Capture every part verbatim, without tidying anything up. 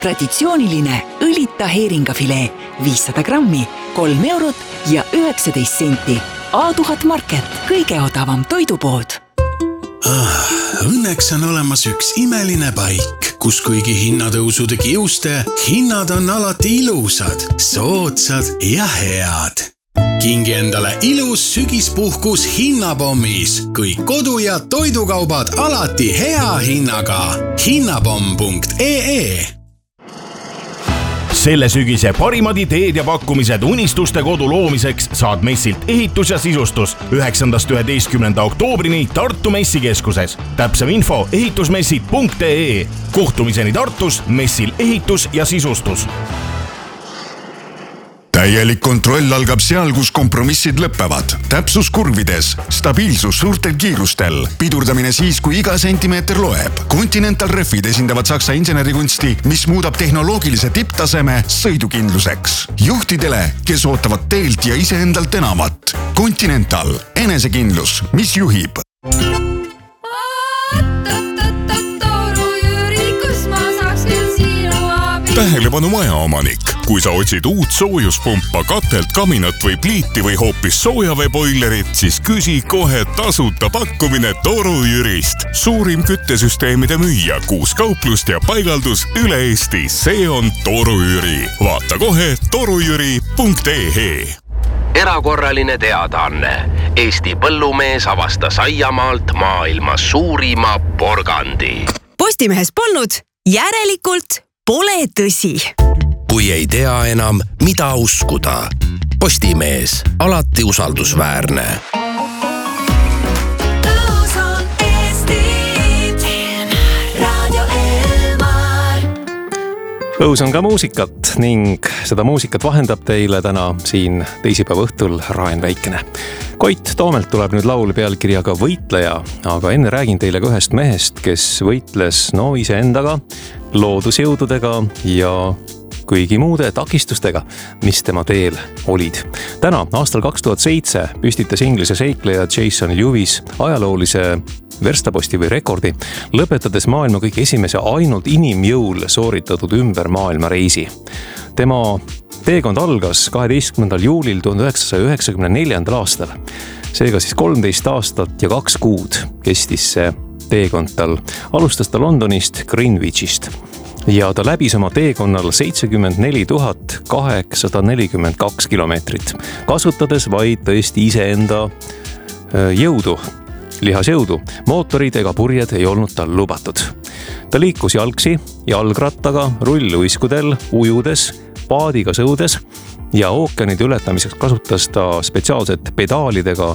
traditsiooniline õlita heeringafilee viissada grammi, kolm eurot ja üheksateist senti. A tuhat Market, kõige odavam toidupood. Ah, õnneks on olemas üks imeline paik, kus kuigi hinnatõusude kiuste, hinnad on alati ilusad, soodsad ja head. Kingi endale ilus sügispuhkus hinnapommis, kõik kodu- ja toidukaubad alati hea hinnaga. hinnapomm punkt ee Selle sügise parimad ideed ja pakkumised unistuste kodu loomiseks saad messilt ehitus ja sisustus üheksandast üheteistkümnenda oktoobrini Tartu messikeskuses. Täpsem info ehitusmessid punkt ee. Kohtumiseni Tartus messil ehitus ja sisustus. Täielik kontroll algab seal, kus kompromissid lõppevad. Täpsus kurvides, stabiilsus suurtel kiirustel, pidurdamine siis, kui iga sentimeeter loeb. Continental Refid esindavad saksa insenerikunsti, mis muudab tehnoloogilise tipptaseme sõidukindluseks. Juhtidele, kes ootavad teelt ja iseendalt enamat. Continental, enesekindlus, mis juhib. Tähelepanu majaomanik. Kui sa otsid uut soojuspumpa, katelt, kaminat või pliiti või hoopis soojaveeboilerit, siis küsi kohe tasuta pakkumine Toru Jürist. Suurim küttesüsteemide müüja, kuus kauplust ja paigaldus üle Eesti. See on Toru Jüri. Vaata kohe torujüri punkt ee. Erakorraline teadaanne. Eesti põllumees avastas aiamaalt maailma suurima porgandi. Postimehes polnud, järelikult pole tõsi. Kui ei tea enam, mida uskuda. Postimees, alati usaldusväärne. Tõus on Eesti, Radio Elmar. Õus on ka muusikat ning seda muusikat vahendab teile täna siin teisipäeva õhtul Raen Väikene. Koit Toomelt tuleb nüüd laul pealkirjaga Võitleja, aga enne räägin teile ka ühest mehest, kes võitles no iseendaga, loodusjõududega ja kõigi muude takistustega, mis tema teel olid. Täna, aastal kaks tuhat seitse, püstitas Inglise seikleja Jason Lewis ajaloolise verstaposti või rekordi, lõpetades maailma kõik esimese ainult inimjõul sooritatud ümber maailma reisi. Tema teekond algas kaheteistkümnendal juulil tuhande üheksasaja üheksakümne neljandal aastal. Seega siis kolmteist aastat ja kaks kuud kestis see teekond tal. Alustas ta Londonist Greenwichist ja ta läbis oma teekonnal seitsekümmend neli tuhat kaheksasada nelikümmend kaks kilomeetrit, kasutades vaid tõesti iseenda jõudu, lihasjõudu. Mootorid ega purjed ei olnud tal lubatud. Ta liikus jalgsi, jalgrattaga, rulluiskudel, ujudes, paadiga sõudes ja ookeanide ületamiseks kasutas ta spetsiaalset pedaalidega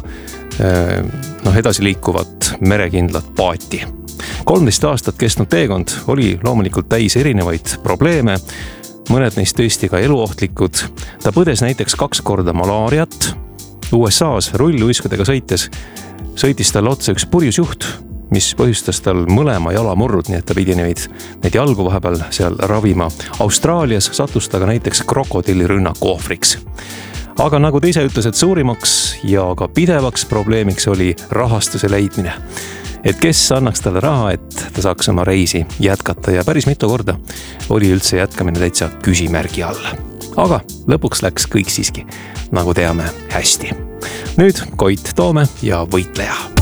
noh, edasi liikuvat merekindlat paati. kolmteist aastat kestnud teekond oli loomulikult täis erinevaid probleeme, mõned neist tõesti ka eluohtlikud. Ta põdes näiteks kaks korda malaariat. U S A-s rulluiskudega sõites sõitis tal otsa üks purjus juht, mis põhjustas tal mõlema jalamurrud, nii et ta pidi neid, neid jalgu vahepeal seal ravima. Austraalias sattus ta ka näiteks krokodillirünnaku ohvriks. Aga nagu ta ise ütles, et suurimaks ja ka pidevaks probleemiks oli rahastuse leidmine. Et kes annaks talle raha, et ta saaks oma reisi jätkata ja päris mitu korda oli üldse jätkamine täitsa küsimärgi all. Aga lõpuks läks kõik siiski, nagu teame, hästi. Nüüd Koit Toome ja Võitleja.